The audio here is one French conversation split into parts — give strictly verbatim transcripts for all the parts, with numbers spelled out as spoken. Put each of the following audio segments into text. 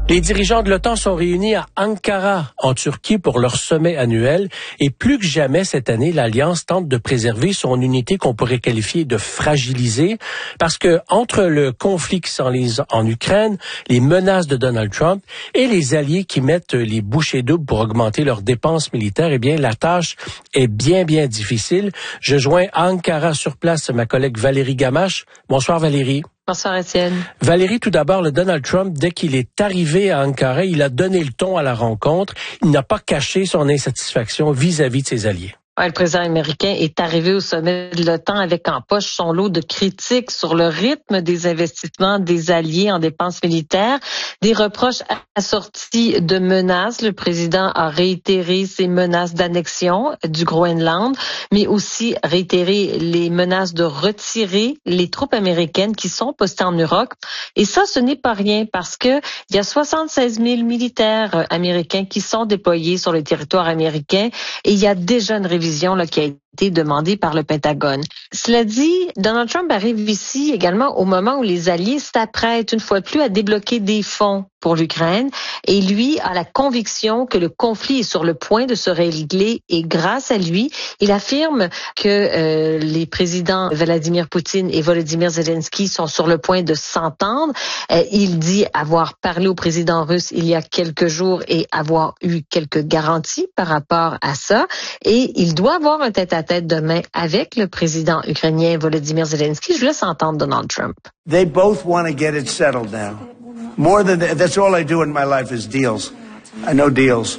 Les dirigeants de l'OTAN sont réunis à Ankara, en Turquie, pour leur sommet annuel. Et plus que jamais cette année, l'Alliance tente de préserver son unité qu'on pourrait qualifier de fragilisée, parce que entre le conflit qui s'enlise en Ukraine, les menaces de Donald Trump et les alliés qui mettent les bouchées doubles pour augmenter leurs dépenses militaires, eh bien, la tâche est bien, bien difficile. Je joins à Ankara sur place ma collègue Valérie Gamache. Bonsoir Valérie. Bonsoir Étienne. Valérie, tout d'abord, le Donald Trump, dès qu'il est arrivé à Ankara, il a donné le ton à la rencontre. Il n'a pas caché son insatisfaction vis-à-vis de ses alliés. Ouais, le président américain est arrivé au sommet de l'OTAN avec en poche son lot de critiques sur le rythme des investissements des alliés en dépenses militaires, des reproches assortis de menaces. Le président a réitéré ses menaces d'annexion du Groenland, mais aussi réitéré les menaces de retirer les troupes américaines qui sont postées en Europe. Et ça, ce n'est pas rien parce que il y a soixante-seize mille militaires américains qui sont déployés sur le territoire américain et il y a déjà une révision là, qui a été demandée par le Pentagone. Cela dit, Donald Trump arrive ici également au moment où les alliés s'apprêtent une fois de plus à débloquer des fonds pour l'Ukraine et lui a la conviction que le conflit est sur le point de se régler et grâce à lui, il affirme que euh, les présidents Vladimir Poutine et Volodymyr Zelensky sont sur le point de s'entendre. Euh, il dit avoir parlé au président russe il y a quelques jours et avoir eu quelques garanties par rapport à ça et il doit avoir un tête-à-tête demain avec le président ukrainien Volodymyr Zelensky. Je vous laisse entendre Donald Trump. They both want to get it settled now. More than that, that's all I do in my life is deals. I know deals.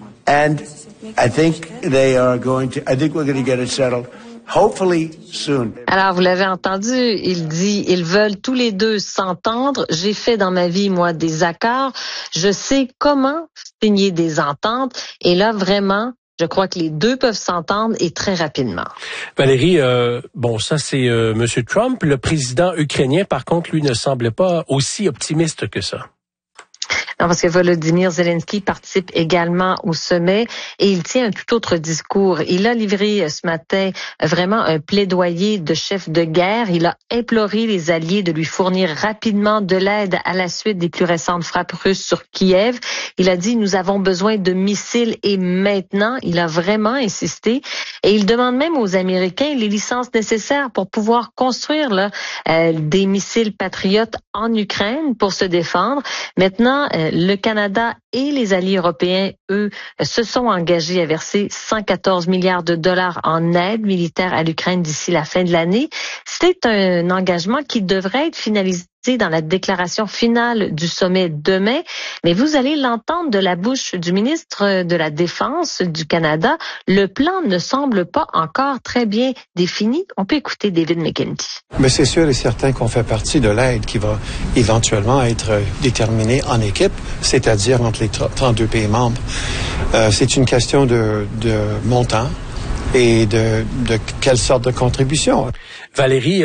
And I think they are going to, I think we're going to get it settled. Hopefully soon. Alors, vous l'avez entendu, il dit, ils veulent tous les deux s'entendre. J'ai fait dans ma vie, moi, des accords. Je sais comment signer des ententes. Et là, vraiment, je crois que les deux peuvent s'entendre et très rapidement. Valérie, euh, bon, ça c'est euh, M. Trump. Le président ukrainien, par contre, lui ne semblait pas aussi optimiste que ça. Non, parce que Volodymyr Zelensky participe également au sommet et il tient un tout autre discours. Il a livré ce matin vraiment un plaidoyer de chef de guerre. Il a imploré les alliés de lui fournir rapidement de l'aide à la suite des plus récentes frappes russes sur Kiev. Il a dit, nous avons besoin de missiles et maintenant, il a vraiment insisté. Et il demande même aux Américains les licences nécessaires pour pouvoir construire là, euh, des missiles patriotes en Ukraine pour se défendre. Maintenant, euh, le Canada et les alliés européens, eux, se sont engagés à verser cent quatorze milliards de dollars en aide militaire à l'Ukraine d'ici la fin de l'année. C'est un engagement qui devrait être finalisé dans la déclaration finale du sommet demain, mais vous allez l'entendre de la bouche du ministre de la Défense du Canada. Le plan ne semble pas encore très bien défini. On peut écouter David McKenty. Mais c'est sûr et certain qu'on fait partie de l'aide qui va éventuellement être déterminée en équipe, c'est-à-dire entre les trente-deux pays membres. Euh, c'est une question de, de montant et de, de quelle sorte de contribution. Valérie,